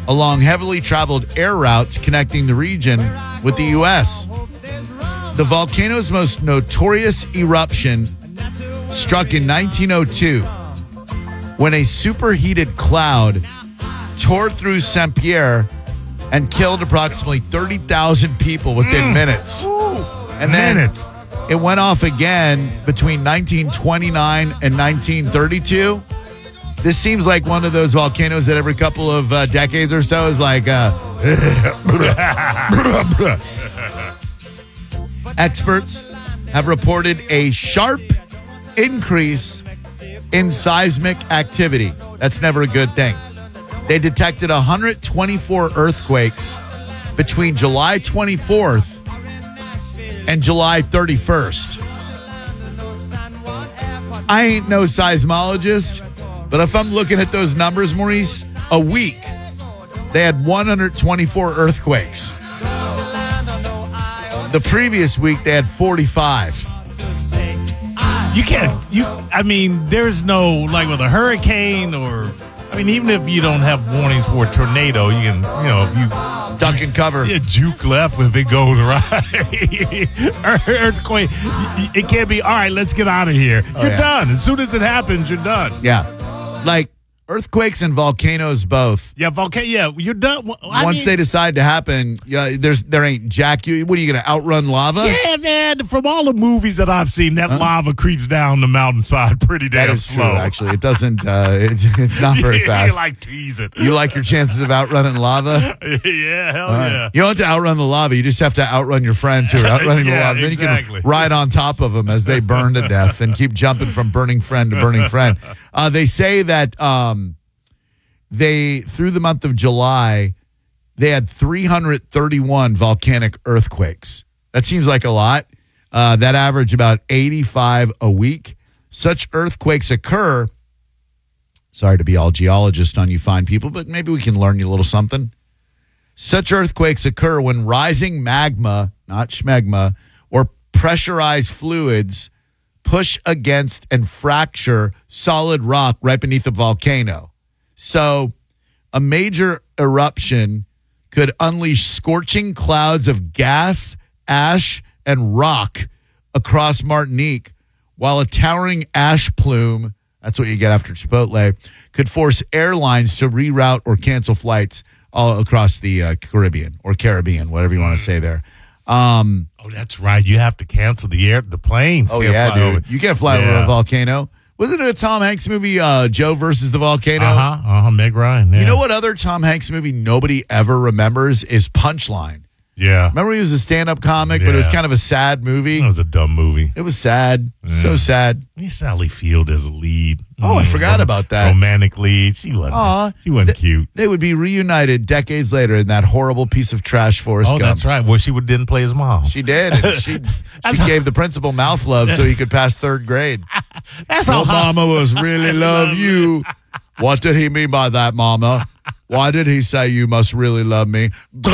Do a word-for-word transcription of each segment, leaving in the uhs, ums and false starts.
along heavily traveled air routes connecting the region with the U S. The volcano's most notorious eruption struck in nineteen oh two when a superheated cloud tore through Saint Pierre and killed approximately thirty thousand people within mm. minutes. Ooh, and then minutes. It went off again between nineteen twenty-nine and nineteen thirty-two. This seems like one of those volcanoes that every couple of uh, decades or so is like... Uh, Experts have reported a sharp increase in seismic activity. That's never a good thing. They detected one hundred twenty-four earthquakes between July twenty-fourth and July thirty-first. I ain't no seismologist, but if I'm looking at those numbers, Maurice, a week, they had one hundred twenty-four earthquakes. The previous week, they had forty-five. You can't, you, I mean, there's no, like with a hurricane or, I mean, even if you don't have warnings for a tornado, you can, you know, if you duck and cover. Yeah, juke left if it goes right. Earthquake, it can't be, all right, let's get out of here. Oh, you're yeah. done. As soon as it happens, you're done. Yeah. Like earthquakes and volcanoes both. Yeah, volcano, yeah, you're done. I Once mean, they decide to happen, yeah, there's there ain't jack you. What are you going to outrun lava? Yeah, man. From all the movies that I've seen, that huh? lava creeps down the mountainside pretty damn that is slow. True, actually, it doesn't. Uh, it's it's not very yeah, fast. You like tease it. You like your chances of outrunning lava? Yeah, hell right. yeah. You don't have to outrun the lava. You just have to outrun your friends who are outrunning yeah, the lava. Then exactly. you can ride on top of them as they burn to death and keep jumping from burning friend to burning friend. Uh, they say that. Um, They, through the month of July, they had three hundred thirty-one volcanic earthquakes. That seems like a lot. Uh, that average about eighty-five a week. Such earthquakes occur. Sorry to be all geologist on you fine people, but maybe we can learn you a little something. Such earthquakes occur when rising magma, not schmegma, or pressurized fluids push against and fracture solid rock right beneath the volcano. So a major eruption could unleash scorching clouds of gas, ash, and rock across Martinique, while a towering ash plume, that's what you get after Chipotle, could force airlines to reroute or cancel flights all across the uh, Caribbean or Caribbean, whatever you want to say there. Um, oh, that's right. You have to cancel the air, the planes. Oh, can't yeah, fly dude. over. You can't fly yeah. over a volcano. Wasn't it a Tom Hanks movie, uh, Joe versus the Volcano? Uh-huh, uh-huh, Meg Ryan. Yeah. You know what other Tom Hanks movie nobody ever remembers is Punchline. Yeah. Remember he was a stand-up comic, yeah. but it was kind of a sad movie? That was a dumb movie. It was sad. Yeah. So sad. Me Sally Field as a lead. Oh, I forgot about that. Romantic lead. She wasn't, Aw, she wasn't th- cute. They would be reunited decades later in that horrible piece of trash Forrest Oh, Gump. that's right. Well, she would, didn't play his mom. She did. And she she gave the principal mouth love so he could pass third grade. That's Your how mama was really love you. What did he mean by that, mama? Why did he say you must really love me?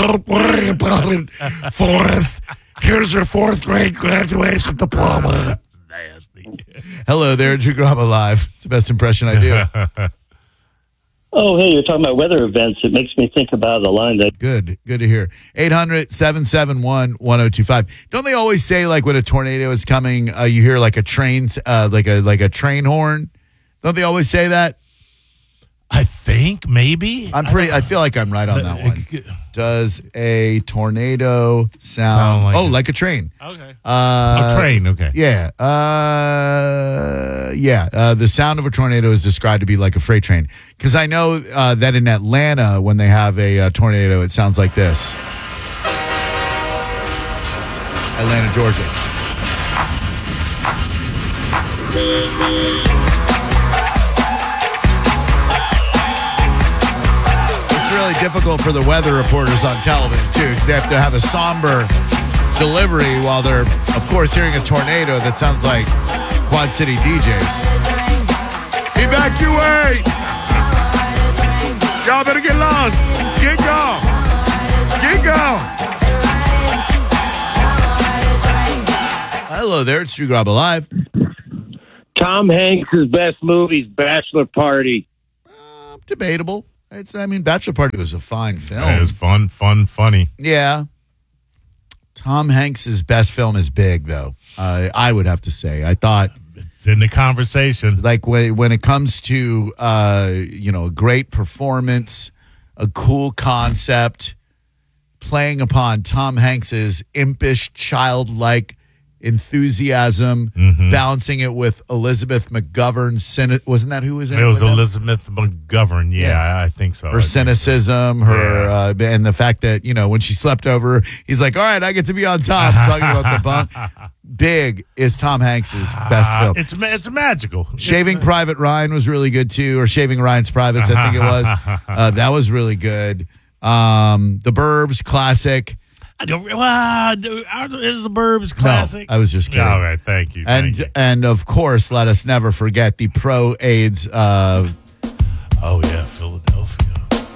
Forrest, here's your fourth grade graduation diploma. Nasty. Hello there, Drew Graham Live. It's the best impression I do. Oh, hey, you're talking about weather events. It makes me think about a line that... Good. Good to hear. eight hundred, seven seven one, one oh two five. Don't they always say, like, when a tornado is coming, uh, you hear, like, a train, uh, like a like a train horn? Don't they always say that? I think, maybe. I'm pretty, I feel like I'm right on that one. Does a tornado sound, Sound like oh, a- like a train? Okay. Uh, A train, okay. Yeah. Uh, yeah. Uh, the sound of a tornado is described to be like a freight train. Because I know uh, that in Atlanta, when they have a uh, tornado, it sounds like this. Atlanta, Georgia. It's really difficult for the weather reporters on television, too, because they have to have a somber delivery while they're, of course, hearing a tornado that sounds like Quad City D Js. Evacuate! Y'all better get lost. Get gone. Get gone. Hello there, it's Drew Grab Alive. Tom Hanks' best movie's Bachelor Party. Uh, debatable. It's, I mean, Bachelor Party was a fine film. It was fun, fun, funny. Yeah. Tom Hanks's best film is Big, though. Uh, I would have to say. I thought, It's in the conversation. like when when it comes to uh, you know, a great performance, a cool concept, playing upon Tom Hanks's impish, childlike enthusiasm, Mm-hmm. balancing it with Elizabeth McGovern's cynic. Wasn't that who was in it? It was with them? Elizabeth McGovern. Yeah, Yeah. I think so. I Her think so. cynicism, her Yeah. uh, and the fact that, you know, when she slept over, he's like, "All right, I get to be on top." talking about the bunk. Big is Tom Hanks's best film. It's ma- it's magical. Shaving It's, uh, Private Ryan was really good too, or Shaving Ryan's Privates, I think it was. Uh, that was really good. Um, the Burbs, classic. I don't. Well, is the Burbs classic? No, I was just kidding. All right, thank you. And thank you. and of course, let us never forget the pro AIDS. Uh, Oh yeah, Philadelphia.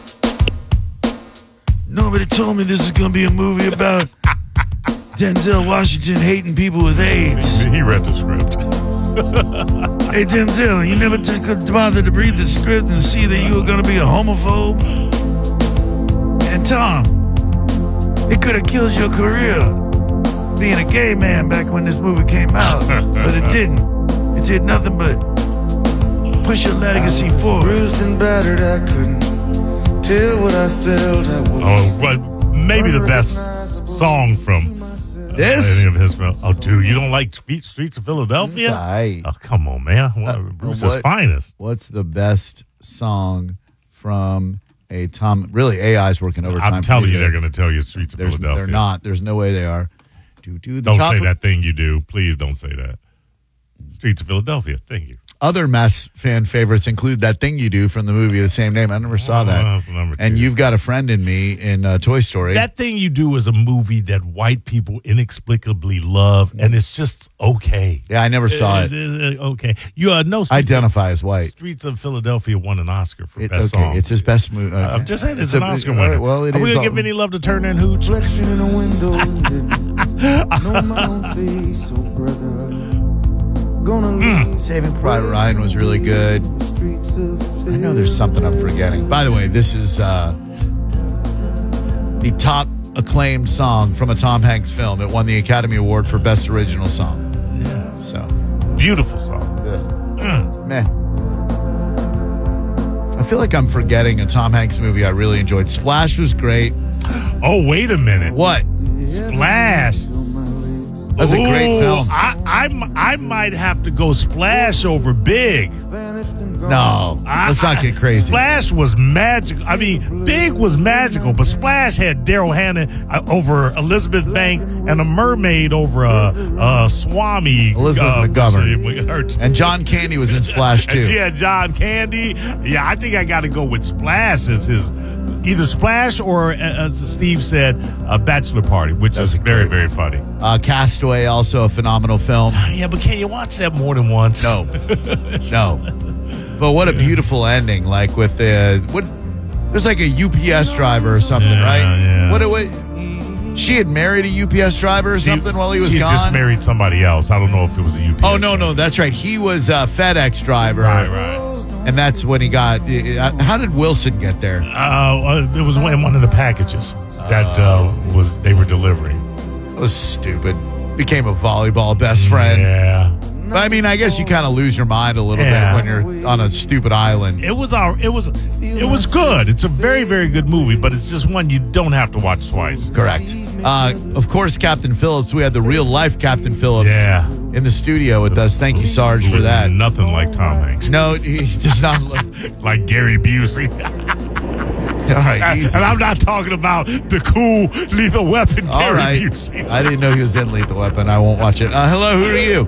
Nobody told me this is going to be a movie about Denzel Washington hating people with AIDS. He read the script. Hey, Denzel, you never took the bother to read the script and see that you were going to be a homophobe? And Tom, it could have killed your career being a gay man back when this movie came out, but it didn't. It did nothing but push your legacy forward. Bruised and battered, I couldn't tell what I felt. I was Oh, well, maybe the best song from This? any of his films. Oh, dude, you don't like Street- Streets of Philadelphia? Right. Oh, come on, man. What, Uh, Bruce's what- finest. What's the best song from a Tom? Really, A I's working overtime. I'm telling pretty you, they're good. going to tell you Streets of There's, Philadelphia. They're not. There's no way they are. Do, do the Don't top say of- that thing you do. Please don't say that. Streets of Philadelphia. Thank you. Other Mess fan favorites include That Thing You Do from the movie of the same name. I never saw Oh, that. that's number And two. You've Got a Friend in Me in uh, Toy Story. That Thing You Do is a movie that white people inexplicably love, and it's just okay. yeah, I never saw It's- it. it's, uh, okay. You uh, know Streets Identify of, as white. Streets of Philadelphia won an Oscar for It, best okay, song. it's his best movie. Uh, I'm just saying it's, a- an Oscar all winner. right, well, it Are we is going to all- give any love to Turner and Hooch? reflection in a window and didn't know my own face, oh brother. Gonna leave Saving Private Ryan was really good. the streets of I know there's something I'm forgetting. By the way, this is uh, the top acclaimed song from a Tom Hanks film. It won the Academy Award for Best Original Song. Yeah. So, Beautiful song. ugh. Meh. I feel like I'm forgetting a Tom Hanks movie I really enjoyed. Splash was great. Oh, wait a minute. What? Splash. That's a great Ooh, film. I, I, I might have to go Splash over Big. No, let's not get crazy. Splash was magical. I mean, Big was magical, but Splash had Daryl Hannah uh, over Elizabeth Banks and a mermaid over a uh, uh, Swami. Elizabeth uh, McGovern. her- And John Candy was in Splash too. Yeah, John Candy. Yeah, I think I got to go with Splash as his either Splash or, uh, as Steve said, a Bachelor Party, which is very, very funny. Uh, Castaway, also a phenomenal film. Yeah, but can you watch that more than once? No, no. But what a beautiful ending! Like with the what? There's like a U P S driver or something, Yeah, right? yeah. What? What? She had married a U P S driver or She- something while he was she gone. just married somebody else. I don't know if it was a U P S. Oh no, no, that's right. He was a FedEx driver, Right, right. and that's when he got. uh, How did Wilson get there? Uh, uh, it was in one of the packages that uh, was they were delivering. It was stupid. Became a volleyball best friend. Yeah, But I mean, I guess you kind of lose your mind a little Yeah. bit when you're on a stupid island. it was our. It was. It was good. It's a very, very good movie, but it's just one you don't have to watch twice. Correct. Uh, of course, Captain Phillips. We had the real life Captain Phillips Yeah. in the studio with us. Thank you, Sarge, Who for was that. nothing like Tom Hanks, No, he does not look. like Gary Busey. All right, easy. And I'm not talking about the cool Lethal Weapon All Gary right. Busey. I didn't know he was in Lethal Weapon. I won't watch it. Uh, hello, who are you?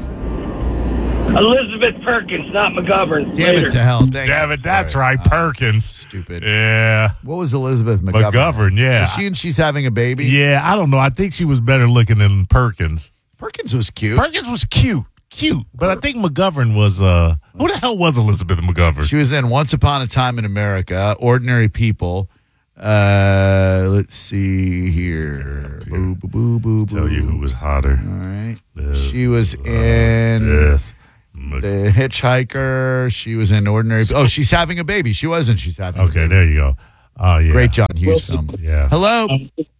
Elizabeth Perkins, not McGovern. Damn Later. it to hell. Thank Damn you. it, that's Sorry. right, Perkins. Stupid. Yeah, What was Elizabeth McGovern? McGovern. Yeah, Was she and she's having a baby? yeah. I don't know. I think she was better looking than Perkins. Perkins was cute. Perkins was cute, cute, but I think McGovern was. uh Who the hell was Elizabeth McGovern? She was in Once Upon a Time in America, Ordinary People. Uh, let's see here. Boo, boo, boo, boo, Tell boo. you who was hotter. All right. Yes. She was in Yes. The Hitchhiker. She was in Ordinary. Oh, She's Having a Baby. She wasn't. She's Having Okay, a Baby. there you go. Oh, yeah. Great John Hughes film. Yeah. Hello.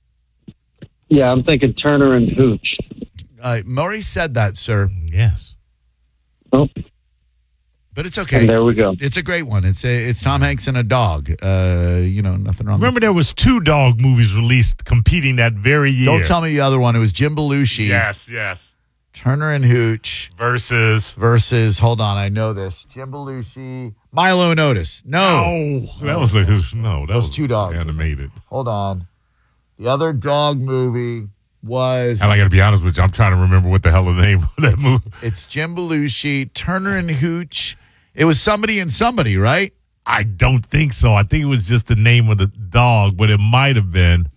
Yeah, I'm thinking Turner and Hooch. Uh, Maury said that, sir. Yes. Oh, But it's okay. and there we go. It's a great one. It's a, it's Tom Hanks and a dog. Uh, you know, nothing wrong. Remember, there was two dog movies released competing that very year. Don't tell me the other one. It was Jim Belushi. Yes, yes. Turner and Hooch Versus. versus. Hold on, I know this. Jim Belushi, Milo and Otis. No, Oh, that was a no. That Those was two dogs. animated. hold on. The other dog movie was. And I got to be honest with you, I'm trying to remember what the hell the name of that movie. It's Jim Belushi, Turner and Hooch. It was somebody and somebody, right? I don't think so. I think it was just the name of the dog, but it might have been.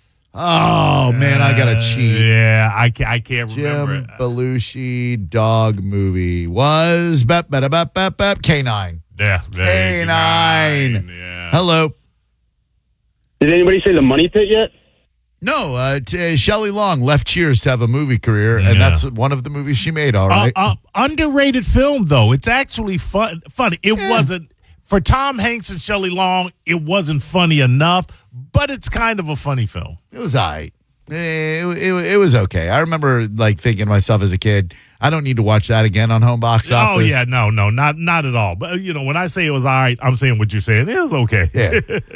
Oh man, I gotta cheat. Yeah, I can't. I can't remember. Jim It. Belushi dog movie was bep, bep, bep, bep, bep, K nine. Yeah, K nine. Yeah. Hello. Did anybody say The Money Pit yet? No, uh, t- uh, Shelley Long left Cheers to have a movie career, and Yeah. that's one of the movies she made. All Uh, right. uh, underrated film though. It's actually fun. Funny. It wasn't for Tom Hanks and Shelley Long. It wasn't funny enough, but it's kind of a funny film. It was all right. It, it, it was okay. I remember like thinking to myself as a kid, I don't need to watch that again on home box office. Oh yeah, no, no, not not at all. But you know, when I say it was all right, I'm saying what you're saying. It was okay. Yeah.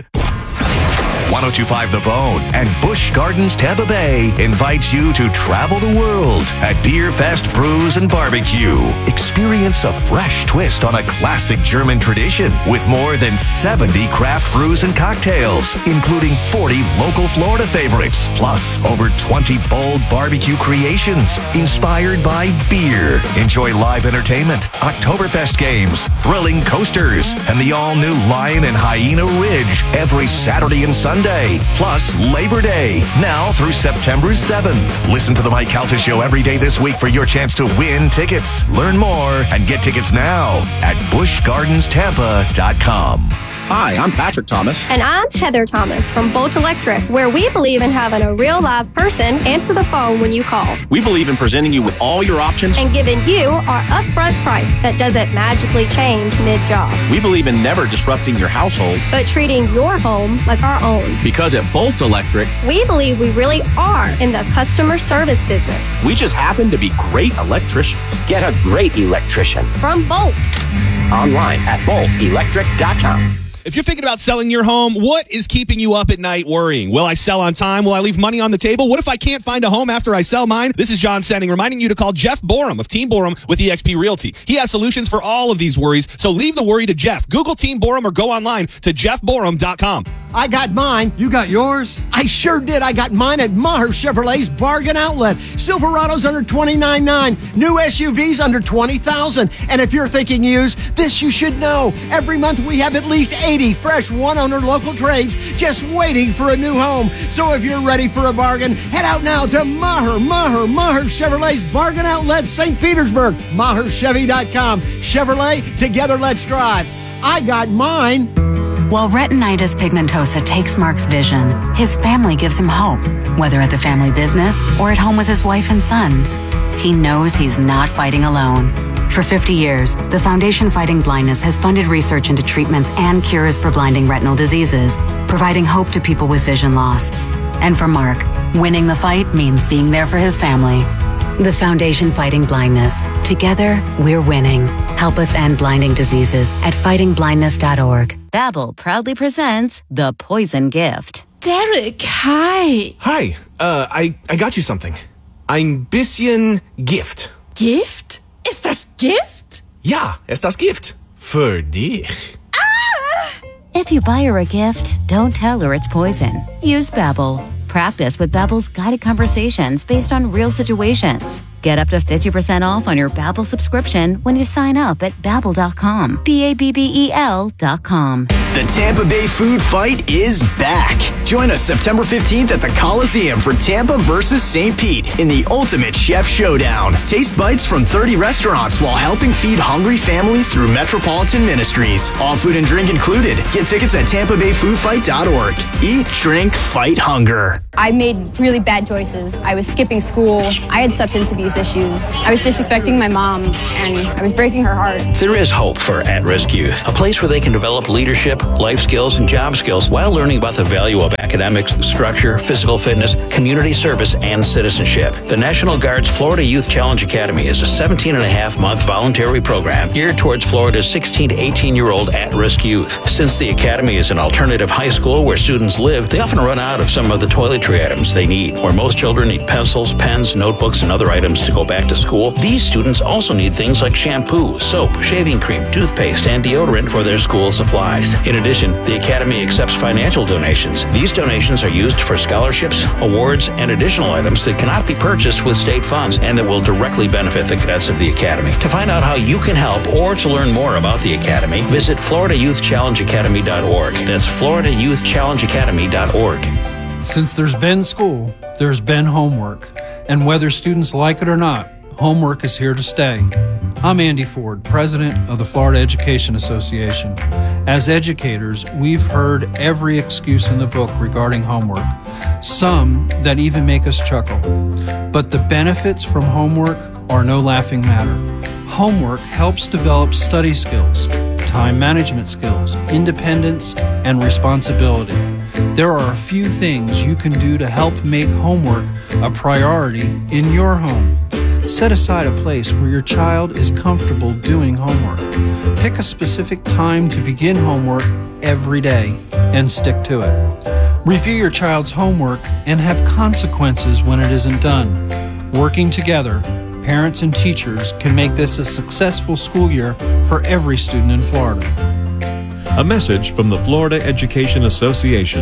ten twenty-five The Bone and Busch Gardens Tampa Bay invites you to travel the world at Beer Fest Brews and Barbecue. Experience a fresh twist on a classic German tradition with more than seventy craft brews and cocktails, including forty local Florida favorites, plus over twenty bold barbecue creations inspired by beer. Enjoy live entertainment, Oktoberfest games, thrilling coasters, and the all-new Lion and Hyena Ridge every Saturday and Sunday, plus Labor Day, now through September seventh. Listen to the Mike Calta Show every day this week for your chance to win tickets. Learn more and get tickets now at busch gardens tampa dot com. Hi, I'm Patrick Thomas. And I'm Heather Thomas from Bolt Electric, where we believe in having a real live person answer the phone when you call We believe in presenting you with all your options. and giving you our upfront price that doesn't magically change mid-job, We believe in never disrupting your household but treating your home like our own. because at Bolt Electric, We believe we really are in the customer service business. we just happen to be great electricians. Get a great electrician From Bolt. online at bolt electric dot com. If you're thinking about selling your home, what is keeping you up at night worrying? Will I sell on time? Will I leave money on the table? What if I can't find a home after I sell mine? This is John Senning reminding you to call Jeff Borum of Team Borum with E X P Realty. He has solutions for all of these worries, so leave the worry to Jeff. Google Team Borum or go online to jeff borum dot com. I got mine. You got yours? I sure did. I got mine at Maher Chevrolet's Bargain Outlet. Silverado's under twenty-nine nine dollars. New S U Vs under twenty thousand dollars. And if you're thinking used, this you should know. Every month we have at least eighty fresh one-owner local trades just waiting for a new home. So if you're ready for a bargain, head out now to Maher, Maher, Maher Chevrolet's Bargain Outlet, Saint Petersburg. Maher Chevy dot com. Chevrolet, together let's drive. I got mine. While retinitis pigmentosa takes Mark's vision, his family gives him hope, whether at the family business or at home with his wife and sons. He knows he's not fighting alone. For fifty years, the Foundation Fighting Blindness has funded research into treatments and cures for blinding retinal diseases, providing hope to people with vision loss. And for Mark, winning the fight means being there for his family. The Foundation Fighting Blindness. Together, we're winning. Help us end blinding diseases at fighting blindness dot org. Babbel proudly presents The Poison Gift. Derek, hi. Hi, uh, I, I got you something. Ein bisschen Gift. Gift? Ist das Gift? Ja, ist das Gift. Für dich. If you buy her a gift, don't tell her it's poison. Use Babbel. Practice with Babbel's guided conversations based on real situations. Get up to fifty percent off on your Babbel subscription when you sign up at babbel dot com. B A B B E L dot com. The Tampa Bay Food Fight is back. Join us September fifteenth at the Coliseum for Tampa versus Saint Pete in the ultimate chef showdown. Taste bites from thirty restaurants while helping feed hungry families through Metropolitan Ministries. All food and drink included. Get tickets at tampa bay food fight dot org. Eat, drink, fight hunger. I made really bad choices. I was skipping school. I had substance abuse abuse issues. I was disrespecting my mom, and I was breaking her heart. There is hope for at-risk youth, a place where they can develop leadership, life skills, and job skills while learning about the value of academics, structure, physical fitness, community service, and citizenship. The National Guard's Florida Youth Challenge Academy is a seventeen and a half month voluntary program geared towards Florida's sixteen to eighteen-year-old at-risk youth. Since the Academy is an alternative high school where students live, they often run out of some of the toiletry items they need. Where most children need pencils, pens, notebooks, and other items to go back to school, these students also need things like shampoo, soap, shaving cream, toothpaste, and deodorant for their school supplies. In addition, the Academy accepts financial donations. These donations are used for scholarships, awards, and additional items that cannot be purchased with state funds and that will directly benefit the cadets of the Academy. To find out how you can help or to learn more about the Academy, visit Florida Youth Challenge Academy dot org. That's Florida Youth Challenge Academy dot org. Since there's been school, there's been homework. And whether students like it or not, homework is here to stay. I'm Andy Ford, president of the Florida Education Association. As educators, we've heard every excuse in the book regarding homework, some that even make us chuckle. But the benefits from homework are no laughing matter. Homework helps develop study skills, time management skills, independence, and responsibility. There are a few things you can do to help make homework a priority in your home. Set aside a place where your child is comfortable doing homework. Pick a specific time to begin homework every day and stick to it. Review your child's homework and have consequences when it isn't done. Working together, parents and teachers can make this a successful school year for every student in Florida. A message from the Florida Education Association.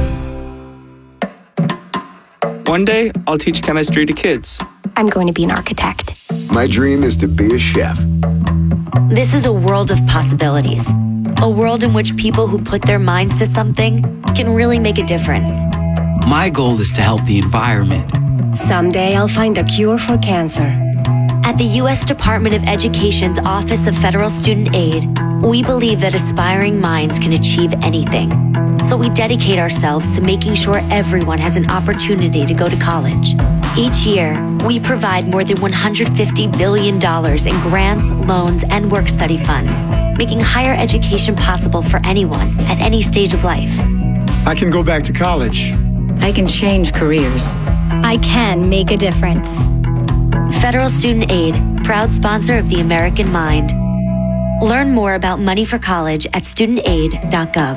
One day, I'll teach chemistry to kids. I'm going to be an architect. My dream is to be a chef. This is a world of possibilities. A world in which people who put their minds to something can really make a difference. My goal is to help the environment. Someday I'll find a cure for cancer. At the U S Department of Education's Office of Federal Student Aid, we believe that aspiring minds can achieve anything. So we dedicate ourselves to making sure everyone has an opportunity to go to college. Each year, we provide more than one hundred fifty billion dollars in grants, loans, and work-study funds, making higher education possible for anyone at any stage of life. I can go back to college. I can change careers. I can make a difference. Federal Student Aid, proud sponsor of the American Mind. Learn more about money for college at student aid dot gov.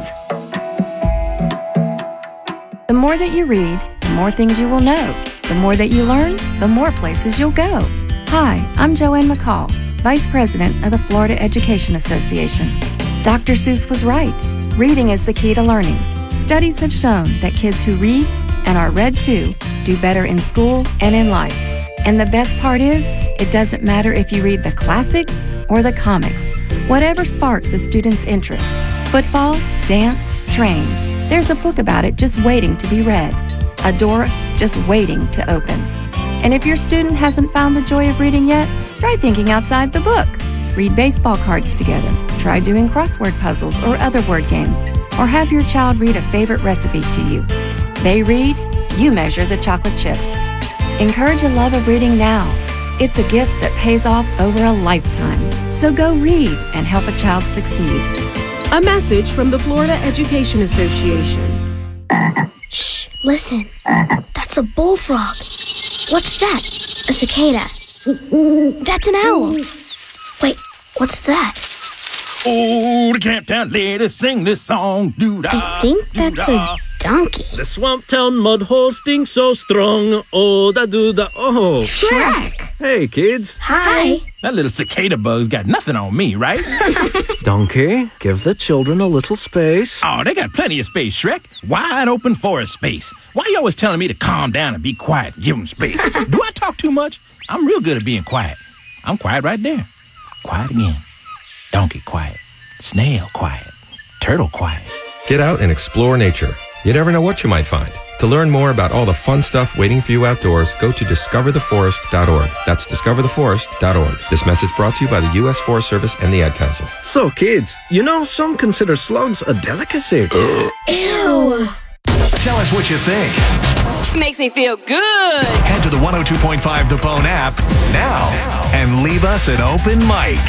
The more that you read, the more things you will know. The more that you learn, the more places you'll go. Hi, I'm Joanne McCall, Vice President of the Florida Education Association. Doctor Seuss was right. Reading is the key to learning. Studies have shown that kids who read and are read to do better in school and in life. And the best part is, it doesn't matter if you read the classics or the comics. Whatever sparks a student's interest, football, dance, trains, there's a book about it just waiting to be read. A door just waiting to open. And if your student hasn't found the joy of reading yet, try thinking outside the book. Read baseball cards together. Try doing crossword puzzles or other word games. Or have your child read a favorite recipe to you. They read, you measure the chocolate chips. Encourage a love of reading now. It's a gift that pays off over a lifetime. So go read and help a child succeed. A message from the Florida Education Association. Shh, listen. That's a bullfrog. What's that? A cicada. That's an owl. Wait, what's that? Oh, the Camptown ladies sing this song. Doo-dah, I think that's a donkey. The swamp town mud hole stinks so strong. Oh, da doo da oh. Shrek. Hey, kids. Hi. That little cicada bug's got nothing on me, right? Donkey, give the children a little space. Oh, they got plenty of space, Shrek. Wide open forest space. Why you always telling me to calm down and be quiet? Give them space. Do I talk too much? I'm real good at being quiet. I'm quiet right there. Quiet again. Donkey quiet. Snail quiet. Turtle quiet. Get out and explore nature. You never know what you might find. To learn more about all the fun stuff waiting for you outdoors, go to discover the forest dot org. That's discover the forest dot org. This message brought to you by the U S Forest Service and the Ad Council. So, kids, you know some consider slugs a delicacy. Ew. Tell us what you think. Makes me feel good. Head to the one oh two point five The Bone app now and leave us an open mic.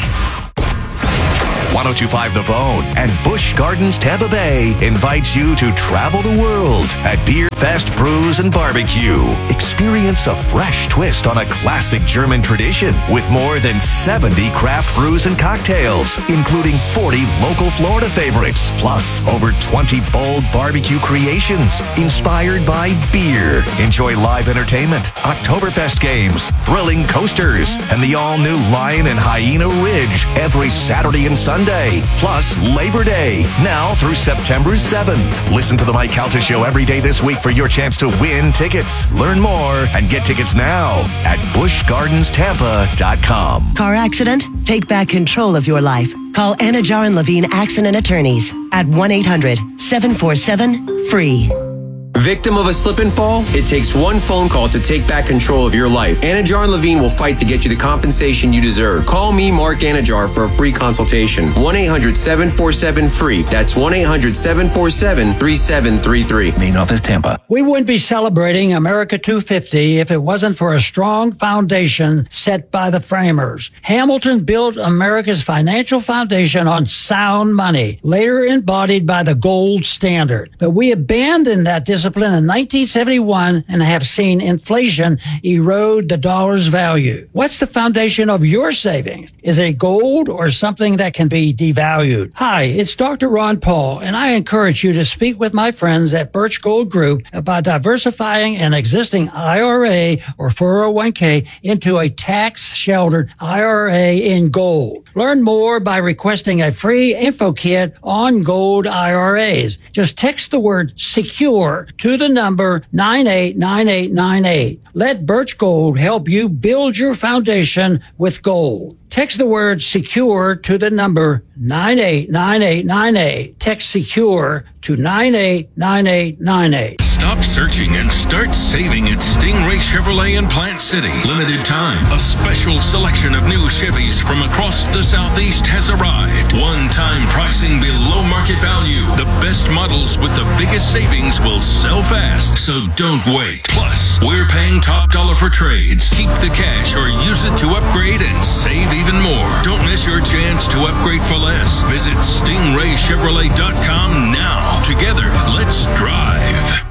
one oh two point five The Bone and Busch Gardens Tampa Bay invites you to travel the world at Beer Fest Brews and Barbecue. Experience a fresh twist on a classic German tradition with more than seventy craft brews and cocktails, including forty local Florida favorites, plus over twenty bold barbecue creations inspired by beer. Enjoy live entertainment, Oktoberfest games, thrilling coasters, and the all-new Lion and Hyena Ridge every Saturday and Sunday, plus Labor Day, now through September seventh. Listen to the Mike Calta Show every day this week for your chance to win tickets. Learn more and get tickets now at busch gardens tampa dot com. Car accident? Take back control of your life. Call Anajar and Levine Accident Attorneys at one eight hundred seven four seven free. Victim of a slip and fall? It takes one phone call to take back control of your life. Anajar and Levine will fight to get you the compensation you deserve. Call me, Mark Anajar, for a free consultation. one eight hundred seven four seven free. That's one eight hundred seven four seven three seven three three. Main office, Tampa. We wouldn't be celebrating America two fifty if it wasn't for a strong foundation set by the framers. Hamilton built America's financial foundation on sound money, later embodied by the gold standard. But we abandoned that discipline in nineteen seventy-one and have seen inflation erode the dollar's value. What's the foundation of your savings? Is it gold or something that can be devalued? Hi, it's Doctor Ron Paul, and I encourage you to speak with my friends at Birch Gold Group about diversifying an existing I R A or four oh one k into a tax-sheltered I R A in gold. Learn more by requesting a free info kit on gold I R As. Just text the word SECURE to the number nine eight nine eight nine eight. Let Birch Gold help you build your foundation with gold. Text the word SECURE to the number nine eight nine eight nine eight. Text SECURE to nine eight nine eight nine eight. Stop searching and start saving at Stingray Chevrolet in Plant City. Limited time. A special selection of new Chevys from across the Southeast has arrived. One-time pricing below market value. The best models with the biggest savings will sell fast, so don't wait. Plus, we're paying top dollar for trades. Keep the cash or use it to upgrade and save even more. Don't miss your chance to upgrade for less. Visit stingray chevrolet dot com now. Together, let's drive.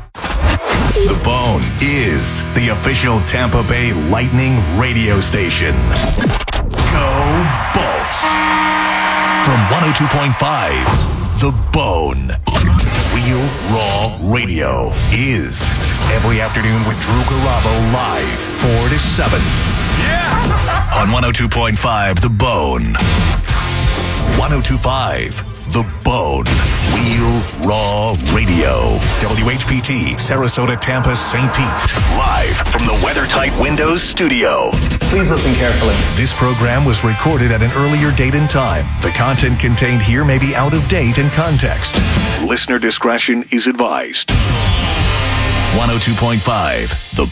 The Bone is the official Tampa Bay Lightning radio station. Go Bolts! From one oh two point five, The Bone. Real Raw Radio is every afternoon with Drew Garabo live, four to seven. Yeah! On one oh two point five, The Bone. one oh two point five, The Bone. Real Raw Radio. W H P T, Sarasota, Tampa, Saint Pete. Live from the WeatherTight Windows studio. Please listen carefully. This program was recorded at an earlier date and time. The content contained here may be out of date in context. Listener discretion is advised. one oh two point five, The